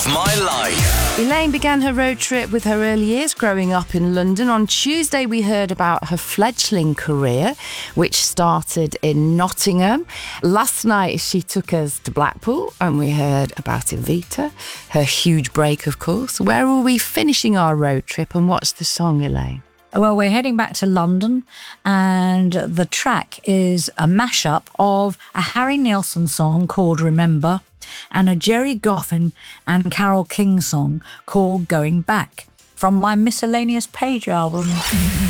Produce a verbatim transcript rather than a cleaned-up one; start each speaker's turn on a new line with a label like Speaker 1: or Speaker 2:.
Speaker 1: of my life.
Speaker 2: Elaine began her road trip with her early years growing up in London. On Tuesday, we heard about her fledgling career, which started in Nottingham. Last night, she took us to Blackpool and we heard about Evita, her huge break, of course. Where are we finishing our road trip and what's the song, Elaine?
Speaker 3: Well, we're heading back to London, and the track is a mashup of a Harry Nilsson song called Remember and a Jerry Goffin and Carole King song called Going Back from my Miscellaneous Page album.